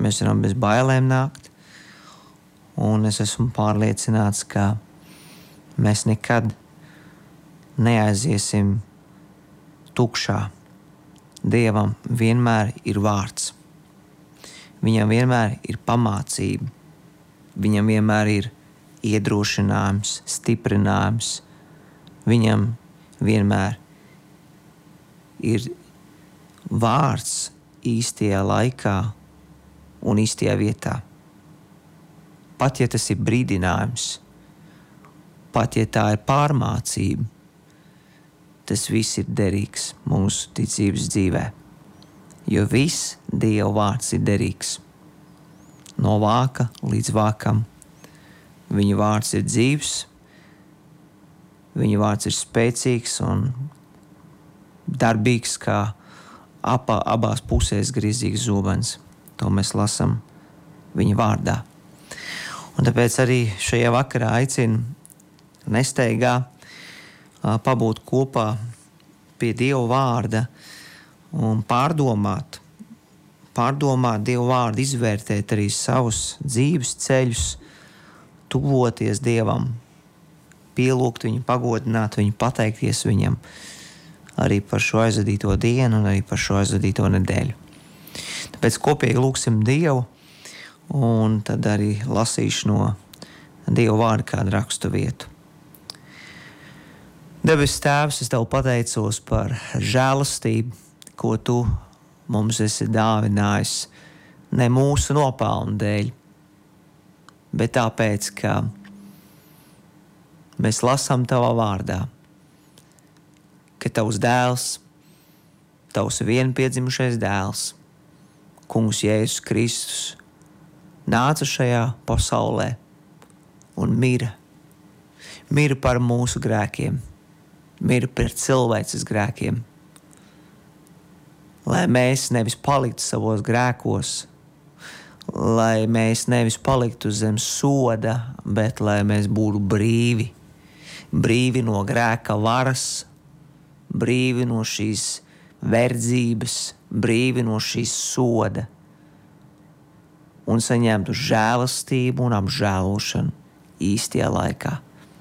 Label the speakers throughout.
Speaker 1: mēs varam bez bailēm nākt, un es esmu pārliecināts, ka mēs nekad neaiziesim tukšā. Dievam vienmēr ir vārds. Viņam vienmēr ir pamācība. Viņam vienmēr ir iedrošinājums, stiprinājums. Viņam vienmēr ir vārds īstajā laikā un īstajā vietā. Pat ja tas ir brīdinājums, pat ja tā ir pārmācība, tas viss ir derīgs mūsu ticības dzīvē. Jo viss Dieva vārds ir derīgs. No vāka līdz vākam. Viņa vārds ir dzīvs, viņa vārds ir spēcīgs un darbīgs kā abās pusēs griezīgs zobens. To mēs lasām viņa vārdā. Un tāpēc arī šajā vakarā aicinu nesteigā pabūt kopā pie Dieva vārda un pārdomāt Dieva vārdu, izvērtēt arī savus dzīves ceļus, tuvoties Dievam, pielūgt viņu, pagodināt viņu, pateikties viņam arī par šo aizvadīto dienu un arī par šo aizvadīto nedēļu. Tāpēc kopīgi lūgsim Dievu un tad arī lasīšu no Dieva vārda kādu rakstu vietu. Debes Tēvs, es Tev pateicos par žēlastību, ko Tu mums esi dāvinājis ne mūsu nopelnu dēļ, bet tāpēc, ka mēs lasām Tavā vārdā, ka Tavs dēls, Tavs vienpiedzimušais dēls, Kungs Jēzus Kristus, nāca šajā pasaulē un mira par mūsu grēkiem, mira par cilvēces grēkiem, lai mēs nevis paliktu savos grēkos, lai mēs nevis paliktu zem soda, bet lai mēs būtu brīvi no grēka varas, brīvi no šīs verdzības, brīvi no šīs soda un saņemtu žēlastību un apžēlošanu īstajā laikā.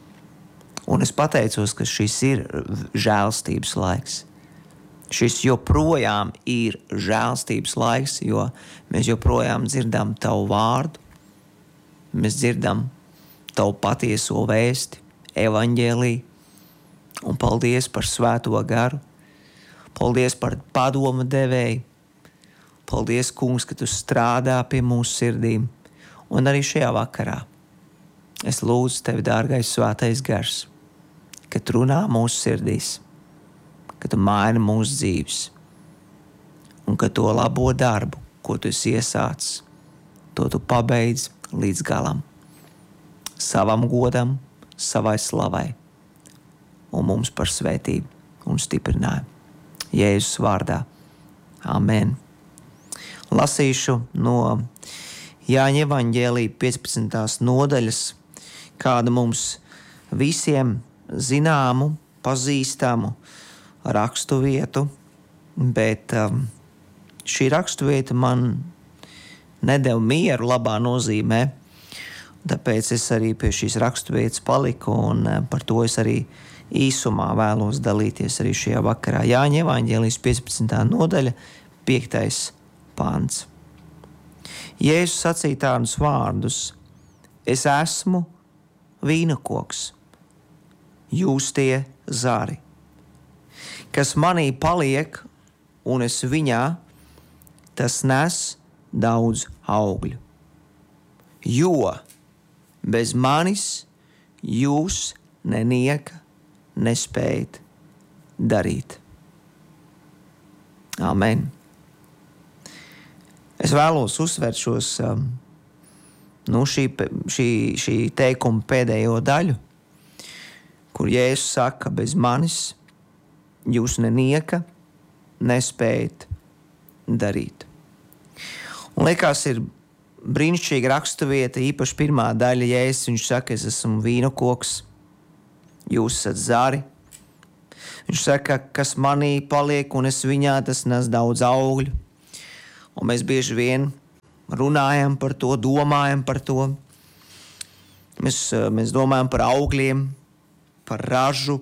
Speaker 1: Un es pateicos, ka šis ir žēlastības laiks. Šis joprojām ir žēlstības laiks, jo mēs joprojām dzirdam Tavu vārdu, mēs dzirdam Tavu patieso vēsti, evaņģēliju, un paldies par svēto garu, paldies par padomu devēju, paldies, Kungs, ka Tu strādā pie mūsu sirdīm, un arī šajā vakarā es lūdzu Tevi, dārgais svētais gars, ka Tu runā mūsu sirdīs, ka Tu maini mūsu dzīves un ka to labo darbu, ko Tu esi iesācis, to Tu pabeidz līdz galam, savam godam, savai slavai un mums par svētību un stiprinājumu. Jēzus vārdā. Amen. Lasīšu no Jāņa evaņģēlija 15. nodaļas, kādu mums visiem zināmu, pazīstamu rakstu vietu, bet šī rakstu vieta man nedeva mieru labā nozīmē, tāpēc es arī pie šīs rakstu vietas paliku un par to es arī īsumā vēlos dalīties arī šajā vakarā. Jāņa evaņģēlijas 15. nodaļa, 5. pants. Jēzus sacīja tādus vārdus: Es esmu vīnakoks, jūs tie zari. Kas manī paliek un es viņā, tas nes daudz augļu. Jo bez manis jūs nenieka nespējat darīt. Amen. Es vēlos uzsvērt šī teikuma pēdējo daļu, kur Jēzus saka, bez manis jūs nenieka nespējat darīt. Un liekas, ir brīnišķīga raksturvieta, īpaši pirmā daļa Jēzus, viņš saka, es esmu vīnokoks, jūs esat zari. Viņš saka, kas manī paliek un es viņā, tas nes daudz augļu. Un mēs bieži vien runājam par to, domājam par to. Mēs domājam par augļiem, par ražu.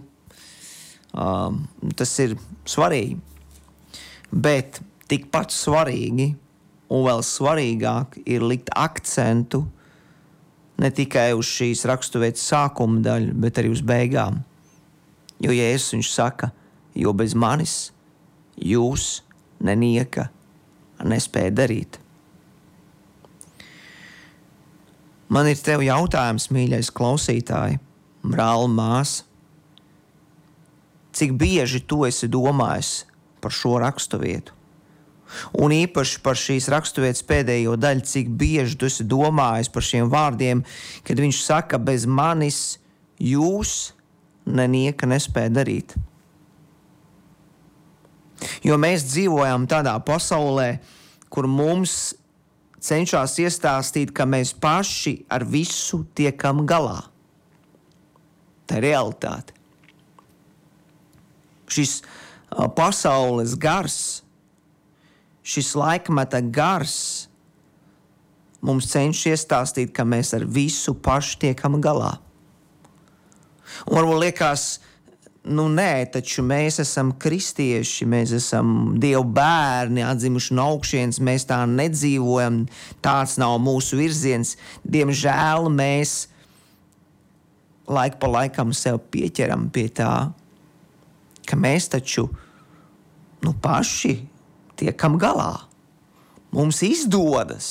Speaker 1: Tas ir svarīgi. Bet tikpat svarīgi un vēl svarīgāk ir likt akcentu ne tikai uz šīs raksturvietas sākuma daļu, bet arī uz beigām. Jo Jēzus viņš saka, jo bez manis jūs nenieka nespēja darīt. Man ir tev jautājums, mīļais klausītāji, brāl, māsa, cik bieži tu esi domājis par šo raksturvietu? Un īpaši par šīs raksturvietas pēdējo daļu, cik bieži tu esi domājis par šiem vārdiem, kad viņš saka, bez manis jūs nenieka nespēja darīt. Jo mēs dzīvojam tādā pasaulē, kur mums cenšas iestāstīt, ka mēs paši ar visu tiekam galā. Tā ir realitāte. Šis pasaules gars, šis laikmeta gars mums cenšas iestāstīt, ka mēs ar visu paši tiekam galā. Un varbūt liekas, nē, taču mēs esam kristieši, mēs esam Dieva bērni, atzimuši no augšienes, mēs tā nedzīvojam, tāds nav mūsu virziens. Diemžēl mēs laiku pa laikam sev pieķeram pie tā, ka mēs taču paši tiekam galā. Mums izdodas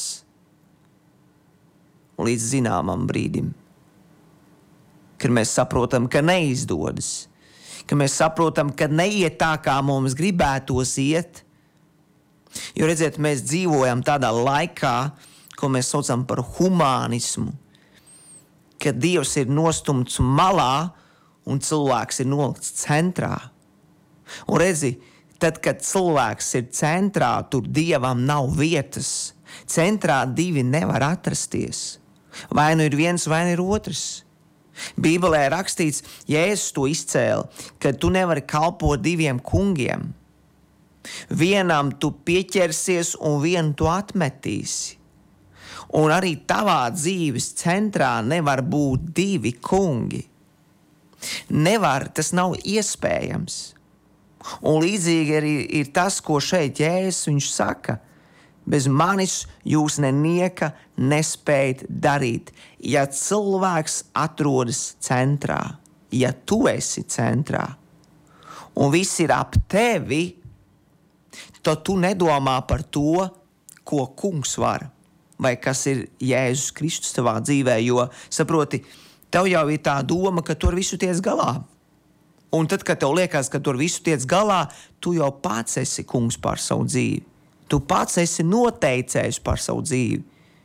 Speaker 1: līdz zināmam brīdim, kad mēs saprotam, ka neizdodas, ka mēs saprotam, ka neiet tā, kā mums gribētos iet. Jo, redziet, mēs dzīvojam tādā laikā, ko mēs saucam par humānismu, kad Dievs ir nostumts malā un cilvēks ir nolikts centrā. Un redzi, tad, kad cilvēks ir centrā, tur Dievam nav vietas. Centrā divi nevar atrasties. Vai nu ir viens, vai nu ir otrs. Bībelē rakstīts, Jēzus to izcēla, ka tu nevari kalpot diviem kungiem. Vienam tu pieķersies un vienu tu atmetīsi. Un arī tavā dzīves centrā nevar būt divi kungi. Nevar, tas nav iespējams. Un līdzīgi arī ir tas, ko šeit Jēzus viņš saka. Bez manis jūs nenieka nespējat darīt. Ja cilvēks atrodas centrā, ja tu esi centrā, un viss ir ap tevi, tad tu nedomā par to, ko kungs var, vai kas ir Jēzus Kristus tavā dzīvē, jo, saproti, tev jau ir tā doma, ka tu ar visu tiec galā. Un tad, kad tev liekas, ka tu ar visu tiec galā, tu jau pats esi kungs pār savu dzīvi. Tu pats esi noteicējis par savu dzīvi.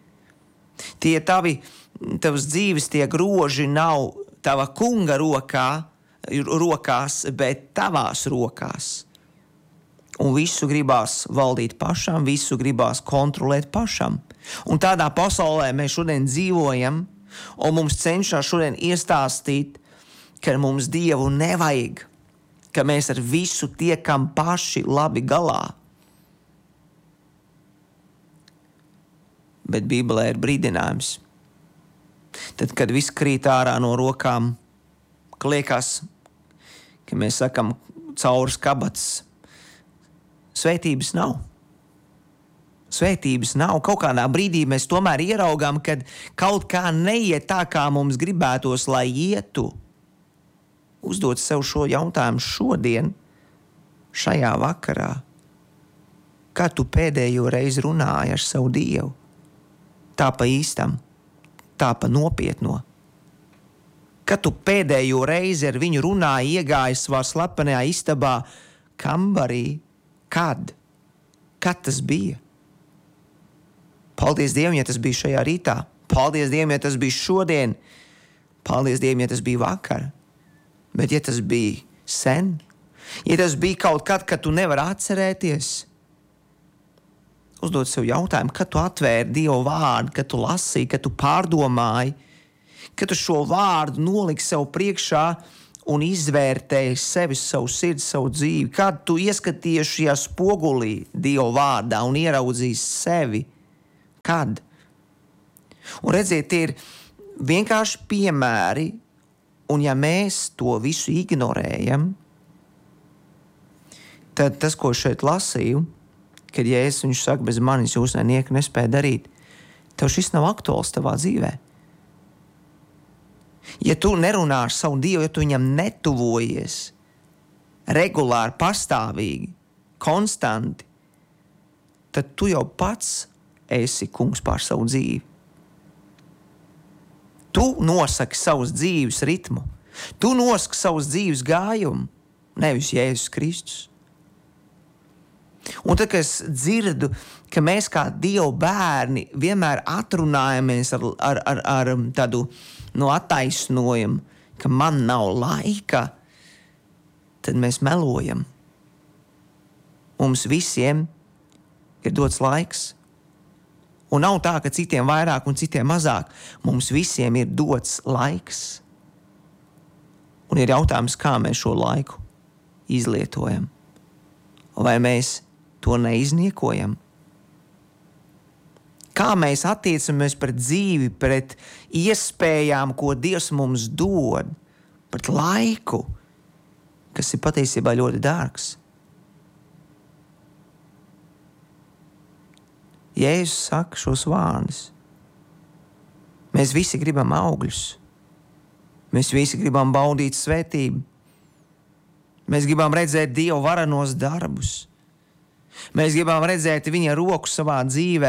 Speaker 1: Tavas dzīves tie groži nav tava kunga rokās, bet tavās rokās. Un visu gribās valdīt pašam, visu gribās kontrolēt pašam. Un tādā pasaulē mēs šodien dzīvojam, un mums cenšas šodien iestāstīt, ka mums Dievu nevajag, ka mēs ar visu tiekam paši labi galā. Bet Bībelē ir brīdinājums. Tad, kad viss krīt ārā no rokām, ka liekas, ka mēs sakam caurs kabatas, svētības nav. Svētības nav. Kaut kādā brīdī mēs tomēr ieraugām, kad kaut kā neiet tā, kā mums gribētos, lai ietu. Uzdot sev šo jautājumu šodien, šajā vakarā. Kad tu pēdējo reizi runāji ar savu Dievu? Tā pa īstam, tā pa nopietno. Kad tu pēdējo reizi ar viņu runāji, iegāji savā slepenajā istabā, kambarī, kad tas bija? Paldies Dievam, ja tas bija šajā rītā. Paldies Dievam, ja tas bija šodien. Paldies Dievam, ja tas bija vakar. Bet ja tas bija sen, ja tas bija kaut kad, kad tu nevari atcerēties, uzdot sev jautājumu, kad tu atvēri Dieva vārdu, kad tu lasīji, kad tu pārdomāji, kad tu šo vārdu noliksi sev priekšā un izvērtēji sevi, savu sirdi, savu dzīvi, kad tu ieskatījies šajā spogulī Dieva vārdā un ieraudzīji sevi, Kad? Un redziet, tie ir vienkārši piemēri, un ja mēs to visu ignorējam, tad tas, ko šeit lasīju, kad Jēzus viņš saka, bez manis jūs nieko nespēja darīt, tev šis nav aktuāls tavā dzīvē. Ja tu nerunā ar savu Dievu, ja tu viņam netuvojies regulāri, pastāvīgi, konstanti, tad tu jau pats esi kungs pār savu dzīvi. Tu nosaki savus dzīves ritmu. Tu nosaki savus dzīves gājumu, nevis Jēzus Kristus. Un tad, kad es dzirdu, ka mēs kā Dieva bērni vienmēr atrunājamies ar tādu attaisnojumu, ka man nav laika, tad mēs melojam. Mums visiem ir dots laiks. Un nav tā, ka citiem vairāk un citiem mazāk. Mums visiem ir dots laiks. Un ir jautājums, kā mēs šo laiku izlietojam. Vai mēs to neizniekojam? Kā mēs attiecamies pret dzīvi, pret iespējām, ko Dievs mums dod, pret laiku, kas ir patiesībā ļoti dārgs. Jēzus saka šos vārdus. Mēs visi gribam augļus. Mēs visi gribam baudīt svētību. Mēs gribam redzēt Dieva varenos darbus. Mēs gribam redzēt viņa roku savā dzīvē.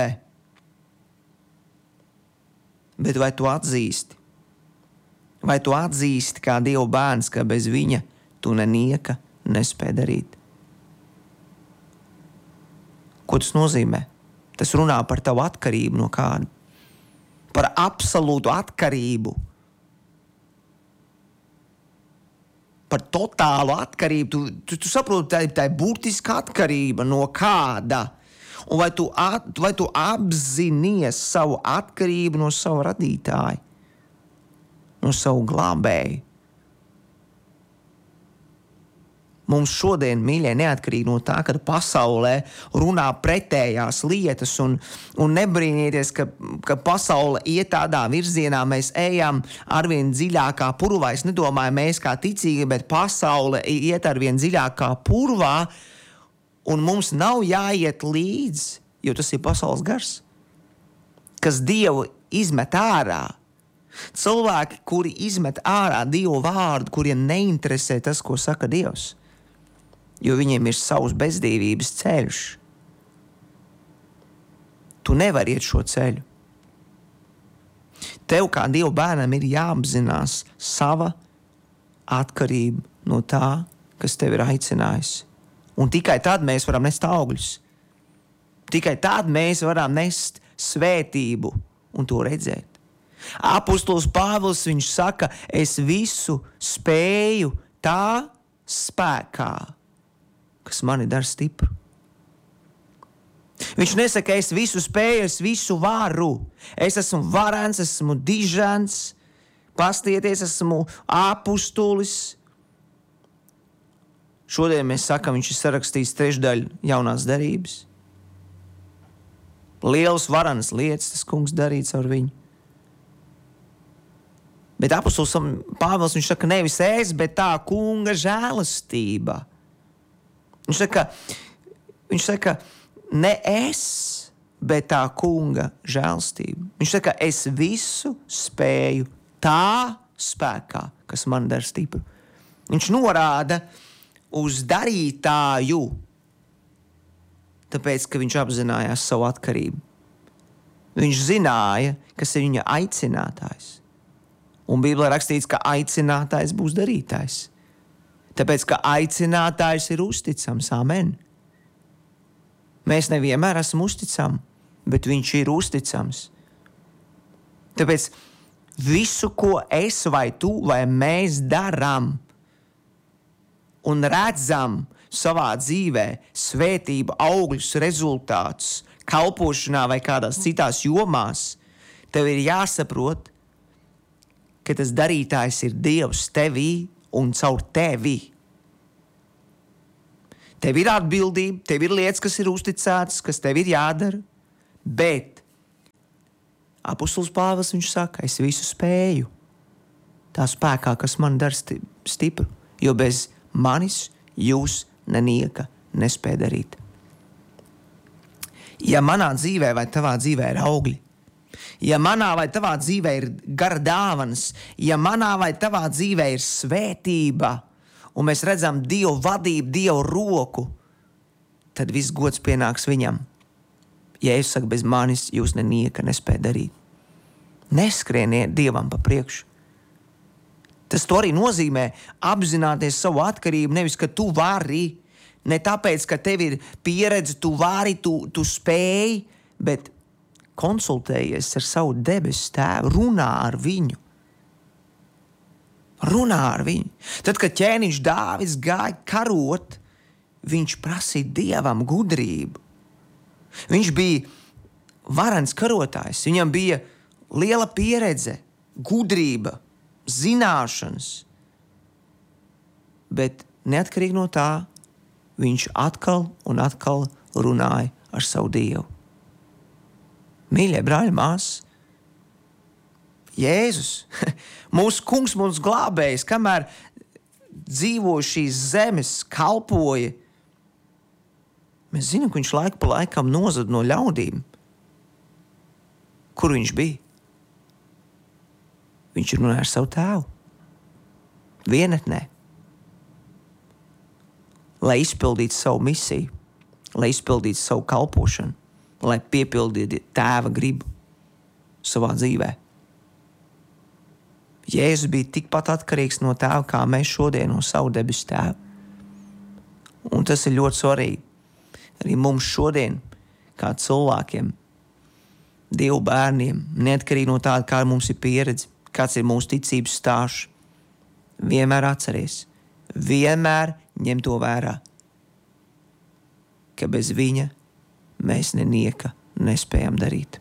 Speaker 1: Bet vai tu atzīsti? Vai tu atzīsti kā Dieva bērns, ka bez viņa tu nenieka nespēj darīt? Ko tas nozīmē? Tas runā par tavu atkarību no kāda. Par absolūtu atkarību. Par totālu atkarību. Tu saproti, tā ir burtiska atkarība no kāda. Un vai tu apzinies savu atkarību no savu radītāju? No savu glābēju? Mums šodien, mīļie, neatkarīgi no tā, kad pasaulē runā pretējās lietas un nebrīnieties, ka pasaule iet tādā virzienā, mēs ejam arvien dziļākā purvā. Es nedomāju mēs kā ticīgi, bet pasaule iet arvien dziļākā purvā un mums nav jāiet līdz, jo tas ir pasaules gars, kas Dievu izmet ārā. Cilvēki, kuri izmet ārā Dievu vārdu, kuriem neinteresē tas, ko saka Dievs. Jo viņiem ir savs bezdīvības ceļš. Tu nevari iet šo ceļu. Tev kā Dieva bērnam ir jāapzinās sava atkarība no tā, kas tev ir aicinājis. Un tikai tad mēs varam nest augļus. Tikai tad mēs varam nest svētību un to redzēt. Apostols Pāvils, viņš saka, es visu spēju tā spēkā, kas mani dara stipru. Viņš nesaka, es visu spēju, es visu varu. Es esmu varens, esmu dižens, pastieties, esmu apustulis. Šodien mēs sakam, viņš ir sarakstījis trešdaļu jaunās derības. Lielas varenas lietas tas kungs darīts ar viņu. Bet apostols Pāvils, viņš saka, nevis es, bet tā kunga žēlastība. Viņš saka, ne es, bet tā kunga žēlastība. Viņš saka, es visu spēju tā spēkā, kas man dara stipru. Viņš norāda uz darītāju, tāpēc, ka viņš apzinājās savu atkarību. Viņš zināja, kas ir viņa aicinātājs. Un Bībelē rakstīts, ka aicinātājs būs darītājs. Tāpēc, ka aicinātājs ir uzticams. Amen. Mēs nevienmēr esam uzticami, bet viņš ir uzticams. Tāpēc visu, ko es vai tu vai mēs darām un redzam savā dzīvē, svētību, augļus, rezultātus, kalpošanā vai kādās citās jomās, tev ir jāsaprot, ka tas darītājs ir Dievs tevī un caur tevi. Tev ir atbildība, tev ir lietas, kas ir uzticētas, kas tev ir jādara, bet Apostols Pāvils viņš saka, es visu spēju. Tā spēkā, kas man dara stipru, jo bez manis jūs nenieka nespēj darīt. Ja manā dzīvē vai tavā dzīvē ir augļi, ja manā vai tavā dzīvē ir gara dāvanas, ja manā vai tavā dzīvē ir svētība, un mēs redzam Dievu vadību, Dievu roku, tad viss gods pienāks viņam. Ja es saku, bez manis jūs nenieka nespēj darīt. Neskrieniet Dievam pa priekšu. Tas to arī nozīmē apzināties savu atkarību, nevis, ka tu vari, ne tāpēc, ka tev ir pieredze, tu vari, tu spēj, bet konsultējies ar savu debesu tēvu, runā ar viņu. Runā ar viņu. Tad, kad ķēniņš Dāvids gāja karot, viņš prasīja Dievam gudrību. Viņš bija varens karotājs, viņam bija liela pieredze, gudrība, zināšanas, bet neatkarīgi no tā, viņš atkal un atkal runāja ar savu Dievu. Mīļie brāļi, māsas, Jēzus, mūsu kungs, mūsu glābējs, kamēr dzīvoja šīs zemes, kalpoja, mēs zinām, ka viņš laiku pa laikam nozada no ļaudīm. Kur viņš bija? Viņš runāja ar savu tēvu. Vienatnē. Lai izpildītu savu misiju, lai izpildītu savu kalpošanu, lai piepildītu tēva gribu savā dzīvē. Jēzus bija tikpat atkarīgs no tēva, kā mēs šodien no savu debesu tēvu. Un tas ir ļoti svarīgi. Arī mums šodien, kā cilvēkiem, Dievu bērniem, neatkarīgi no tāda, kā mums ir pieredze, kāds ir mūsu ticības stāsts, vienmēr atceries, vienmēr ņem to vērā, ka bez viņa mēs nenieka nespējam darīt.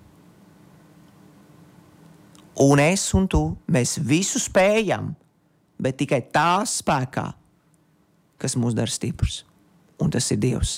Speaker 1: Un es un tu, mēs visu spējam, bet tikai tā spēkā, kas mūs dara stiprus, un tas ir Dievs.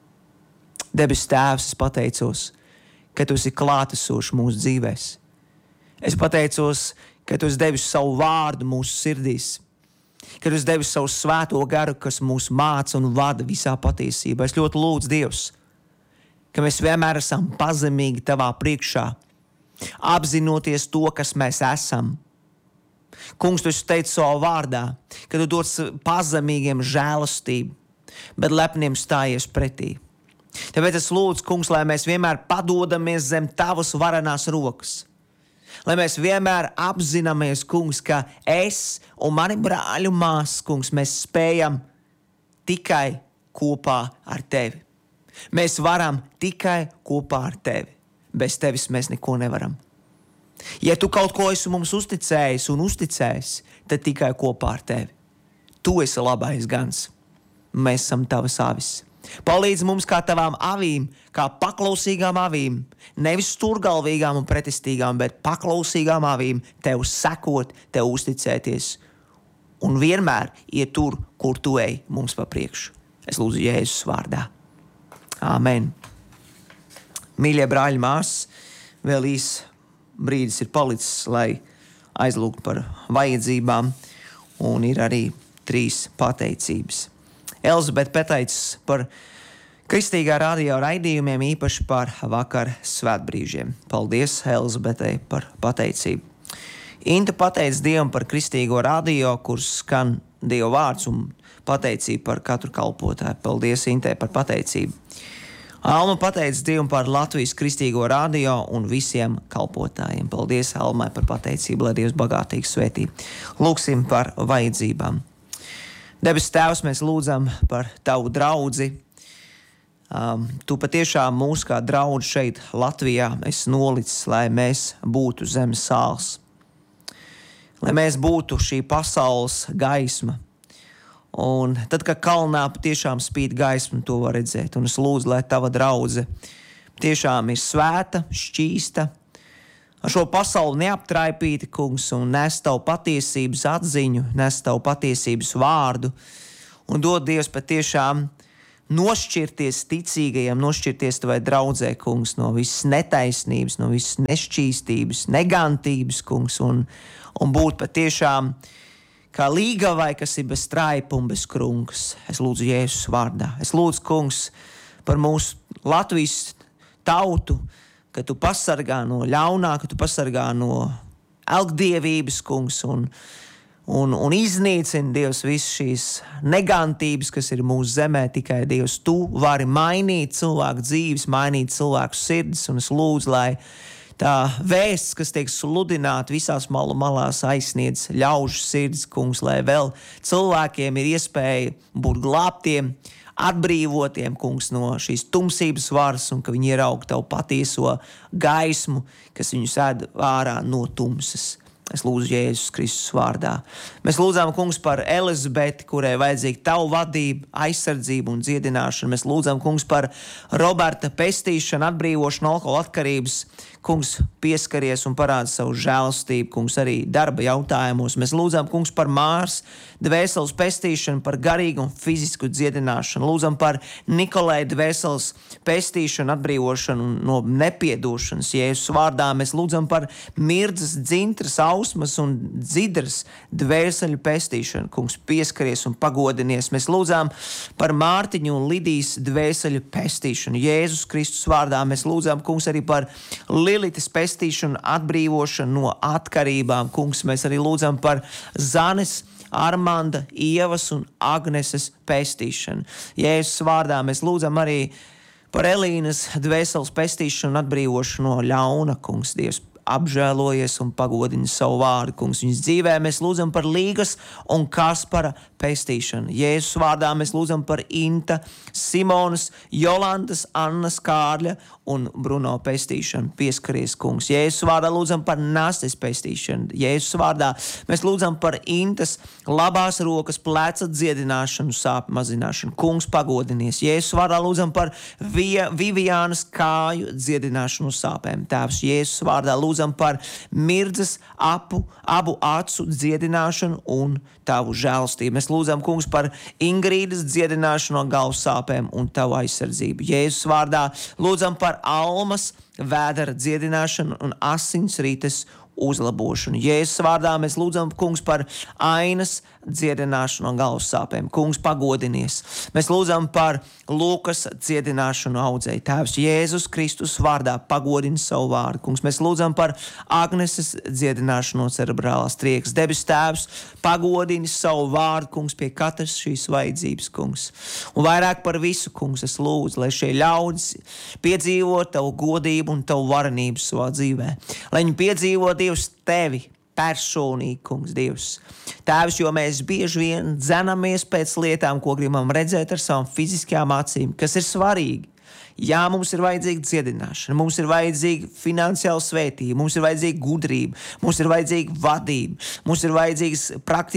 Speaker 1: Debes Tēvs, es pateicos, ka tu esi klātesošs mūsu dzīvēs. Es pateicos, ka tu esi devis savu vārdu mūsu sirdīs, ka tu esi devis savu svēto garu, kas mūs māca un vada visā patiesībā. Es ļoti lūdzu, Dievs, ka mēs vienmēr esam pazemīgi tavā priekšā, apzinoties to, kas mēs esam. Kungs, tu esi teicis savā vārdā, ka tu dod pazemīgiem žēlastību, bet lepniem stājies pretī. Tāpēc es lūdzu, Kungs, lai mēs vienmēr padodamies zem tavas varenās rokas. Lai mēs vienmēr apzināmies, Kungs, ka es un mani brāļi un māsas, Kungs, mēs spējam tikai kopā ar tevi. Mēs varam tikai kopā ar tevi. Bez tevis mēs neko nevaram. Ja tu kaut ko esi mums uzticējis un uzticējis, tad tikai kopā ar tevi. Tu esi labais gans. Mēs esam tavas avis. Palīdz mums kā tavām avīm, kā paklausīgām avīm, nevis stūrgalvīgām un pretestīgām, bet paklausīgām avīm, tev sekot, tev uzticēties un vienmēr iet tur, kur tu ej mums pa priekšu. Es lūdzu Jēzus vārdā. Āmen. Mīļie brāļi, māsas, vēl īs brīdis ir palicis, lai aizlūgtu par vajadzībām, un ir arī 3 pateicības. Elzbete pateicis par kristīgā radio raidījumiem, īpaši par vakar svētbrīžiem. Paldies Elzbetei par pateicību. Inta pateica Dievam par kristīgo radio, kur skan Dieva vārds, un pateicību par katru kalpotāju. Paldies Intei par pateicību. Alma pateica Dievam par Latvijas kristīgo radio un visiem kalpotājiem. Paldies Almai par pateicību, lai Dievs bagātīgi svētī. Lūksim par vajadzībām. Debes Tēvs, mēs lūdzam par tavu draudzi. Tu patiešām mūs kā draudzi šeit Latvijā esi nolicis, lai mēs būtu zemes sāls. Lai mēs būtu šī pasaules gaisma. Un tad, kad kalnā patiešām spīd gaisma, to var redzēt. Un es lūdzu, lai tava draudze tiešām ir svēta, šķīsta, ar šo pasauli neaptraipīti, Kungs, un nes tavu patiesības atziņu, nes tavu patiesības vārdu, un dod Dievs patiešām nošķirties ticīgajiem, nošķirties tavai draudzē, kungs, no visas netaisnības, no visas nešķīstības, negantības, kungs, un būt patiešām kā līgavai, kas ir bez straipa un bez krunkas. Es lūdzu Jēzus vārdā. Es lūdzu, kungs, par mūsu Latvijas tautu, ka tu pasargā no ļaunā, ka tu pasargā no elgdievības, kungs, un iznīcina, Dievs, visas šīs negantības, kas ir mūsu zemē. Tikai, Dievs, tu vari mainīt cilvēku dzīves, mainīt cilvēku sirdis, un es lūdzu, lai tā vēsts, kas tiek sludināta visās malās, aizsniedz ļaužu sirdis, kungs, lai vēl cilvēkiem ir iespēja būt glābtiem, atbrīvotiem, kungs, no šīs tumsības varas, un ka viņi ieraug tavu patieso gaismu, kas viņus ēd ārā no tumsas. Es lūdzu Jēzus Kristus vārdā. Mēs lūdzām, kungs, par Elizabeti, kurai vajadzīga tavu vadību, aizsardzību un dziedināšanu. Mēs lūdzām, kungs, par Roberta pestīšanu, atbrīvošanu no alkohola atkarības. Kungs, pieskaries un parāda savu žēlstību, kungs, arī darba jautājumos. Mēs lūdzām, kungs, par Mārs dvēseles pestīšanu, par garīgu un fizisku dziedināšanu. Lūdzam par Nikolai dvēseles pestīšanu, atbrīvošanu no nepiedošanas. Jēzus vārdā mēs lūdzam par Mirdzas, Dzintras, Ausmas un Dzidras dvēseļu pestīšanu. Kungs, pieskaries un pagodinies. Mēs lūdzām par Mārtiņu un Lidijas dvēseļu pestīšanu. Jēzus Kristus vārdā mēs lūdzām, kungs, arī par Lilitas pestīšanu, atbrīvošanu no atkarībām. Kungs, mēs arī lūdzam par Zanes, Armanda, Ievas un Agneses pestīšanu. Jēzus vārdā mēs lūdzam arī par Elīnas dvēseles pestīšanu un atbrīvošanu no ļauna. Kungs, Dievs, apžēlojies un pagodini savu vārdu, kungs, viņas dzīvē. Mēs lūdzam par Līgas un Kaspara pestīšanu. Jēzus vārdā mēs lūdzam par Inta, Simonas, Jolantas, Annas, Kārļa un Bruno pestīšanu. Pieskaries, kungs. Jēzus vārdā lūdzam par Nastes pestīšanu. Jēzus vārdā mēs lūdzam par Intas labās rokas pleca dziedināšanu, sāpju mazināšanu. Kungs, pagodinies. Jēzus vārdā lūdzam par Viviānas kāju dziedināšanu sāpēm. Tēvs, Jēzus vārdā lūdzam par Mirdzas abu acu dziedināšanu un tavu žēlstību. Mēs lūdzam, kungs, par Ingrīdas dziedināšanu no galvas sāpēm un tavu aizsardzību. Jēzus vārdā lūdzam par Almas vēdera dziedināšanu un asinsrites uzlabošanu. Jēzus vārdā mēs lūdzam, kungs, par Ainas dziedināšanu no galvas sāpēm. Kungs, pagodinies. Mēs lūdzam par Lukas dziedināšanu audzēji. Tēvs, Jēzus Kristus vārdā pagodini savu vārdu. Kungs, mēs lūdzam par Agneses dziedināšanu no cerebrālās triekas. Debes Tēvs, pagodini savu vārdu, kungs, pie katras šīs vajadzības, kungs. Un vairāk par visu, kungs, es lūdzu, lai šie ļaudis piedzīvo tavu godību un tavu varenību savā dzīvē. Lai viņi piedzīvo, Dievs, tevi personīgi, kungs, Dievs. Tēvs, jo mēs bieži vien dzenamies pēc lietām, ko gribam redzēt ar savām fiziskajām acīm, kas ir svarīgi. Jā, mums ir vajadzīga dziedināšana, mums ir vajadzīga finansiāla svētība, mums ir vajadzīga gudrība, mums ir vajadzīga vadība, mums ir vajadzīgas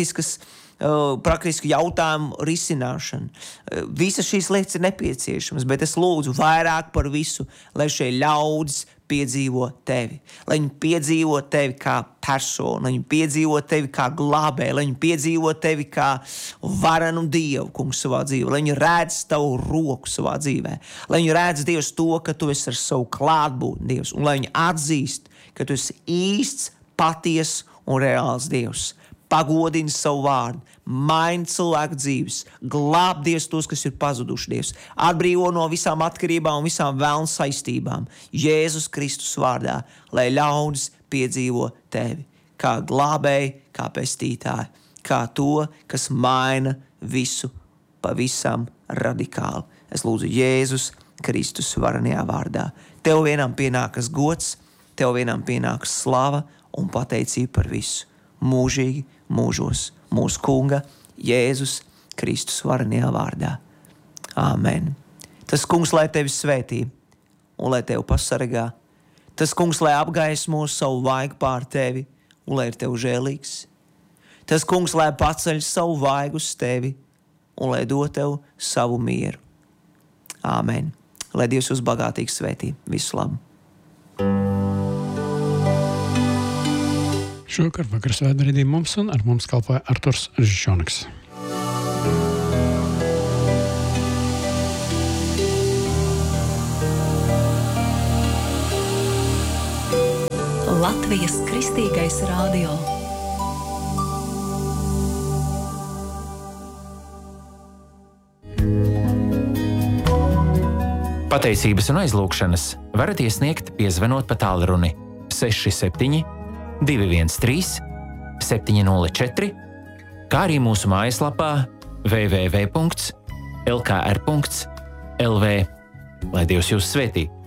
Speaker 1: praktisku jautājumu risināšana. Visas šīs lietas ir nepieciešamas, bet es lūdzu vairāk par visu, lai šie ļaudis piedzīvo tevi. Lai viņi piedzīvo tevi kā personu, lai viņi piedzīvo tevi kā glābēju, lai viņi piedzīvo tevi kā varenu Dievu, kungs, savā dzīvē, lai viņi redz tavu roku savā dzīvē, lai viņi redz, Dievs, to, ka tu esi ar savu klātbūtni, Dievs, un lai viņi atzīst, ka tu esi īsts, patiess un reāls Dievs. Pagodini savu vārdu, maini cilvēku dzīves, glāb, Dievs, tos, kas ir pazuduši, Dievs, atbrīvo no visām atkarībām un visām vēlnu saistībām. Jēzus Kristus vārdā, lai ļaudis piedzīvo tevi kā glābēji, kā pestītāji, kā to, kas maina visu pavisam radikāli. Es lūdzu Jēzus Kristus varenajā vārdā. Tev vienam pienākas gods, tev vienam pienākas slava un pateicība par visu. Mūžīgi, mūžos, mūsu kunga, Jēzus Kristus varenajā vārdā. Āmen. Tas kungs, lai tevi svētī un lai tevi pasargā. Tas kungs, lai apgaismo savu vaigu pār tevi un lai ir tev žēlīgs. Tas kungs, lai paceļ savu vaigu uz tevi un lai dod tev savu mieru. Āmen. Lai Dievs jūs bagātīgi svētī. Visu labu.
Speaker 2: Šovakar vakars vēdredī mums un ar mums kalpoja Arturs Žižoniks.
Speaker 3: Latvijas Kristīgais radio.
Speaker 4: Pateicības un aizlūgšanas varat iesniegt, piezvanot pa tālruni 67 213 704, kā arī mūsu mājaslapā www.lkr.lv. Lai Dievs jūs svētī!